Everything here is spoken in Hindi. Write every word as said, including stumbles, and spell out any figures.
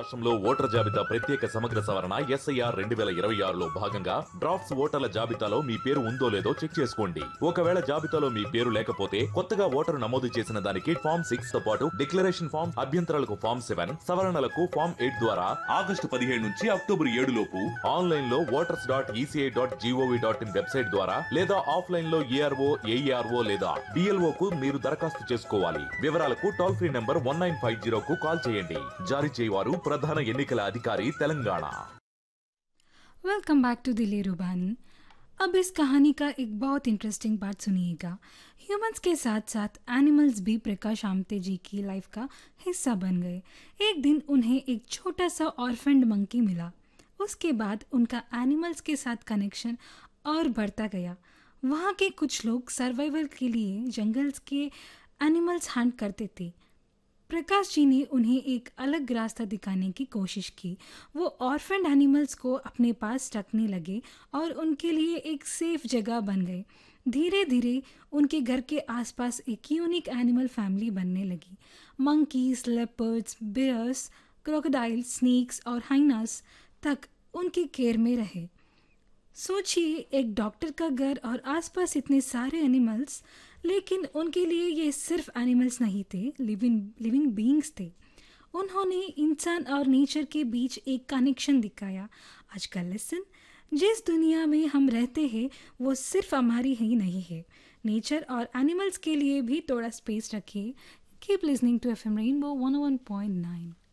రాష్ట్రంలో ఓటర్ జాబితా ప్రత్యేక సమగ్ర సవరణ ఎస్ఐఆర్ రెండు వేల ఇరవై ఆరులో భాగంగా డ్రాఫ్ట్స్ ఓటర్ల జాబితాలో మీ పేరు ఉందో లేదో చెక్ చేసుకోండి. ఒకవేళ జాబితాలో మీ పేరు లేకపోతే కొత్తగా ఓటరు నమోదు చేసిన దానికి ఫామ్ సిక్స్ తో పాటు డిక్లరేషన్ ఫామ్, అభ్యంతరాలకు ఫామ్ సెవెన్, సవరణలకు ఫామ్ ఎయిట్ ద్వారా ఆగస్టు పదిహేడు నుంచి అక్టోబర్ ఏడు లోపు ఆన్లైన్ లో voters dot ECI dot GOV dot in website ద్వారా లేదా ఆఫ్లైన్ లో ఏఆర్ఓ ఏఈఆర్ఓ లేదా డిఎల్ఓ కు మీరు దరఖాస్తు చేసుకోవాలి. వివరాలకు toll free number one nine five zero కు కాల్ చేయండి. జారీ చేయవారు ప్రధాన ఎన్నికల అధికారి Telangana. Welcome back to Delhi रुबानी। अब इस कहानी का एक बहुत इंटरेस्टिंग पार्ट सुनिएगा। ह्यूमंस के साथ साथ एनिमल्स भी प्रकाश आमटे जी की लाइफ का हिस्सा बन गए। एक दिन उन्हें एक छोटा सा ऑर्फन्ड मंकी मिला। उसके बाद उनका एनिमल्स के साथ कनेक्शन और बढ़ता गया। वहाँ के कुछ लोग सर्वाइवल के लिए जंगल्स के एनिमल्स हंट करते थे। प्रकाश जी ने उन्हें एक अलग रास्ता दिखाने की कोशिश की। वो ऑर्फन्ड एनिमल्स को अपने पास रखने लगे और उनके लिए एक सेफ जगह बन गए। धीरे धीरे उनके घर के आसपास एक यूनिक एनिमल फैमिली बनने लगी। Monkeys, leopards, bears, crocodiles, snacks और हाइनास तक उनकी केयर में रहे। सोचिए, एक डॉक्टर का घर और आसपास इतने सारे एनिमल्स, लेकिन उनके लिए ये सिर्फ एनिमल्स नहीं थे, लिविंग लिविंग बीइंग्स थे। उन्होंने इंसान और नेचर के बीच एक कनेक्शन दिखाया। आज का लेसन, जिस दुनिया में हम रहते हैं वो सिर्फ हमारी ही नहीं है। नेचर और एनिमल्स के लिए भी थोड़ा स्पेस रखिए। Keep listening to F M rainbow one O one point nine.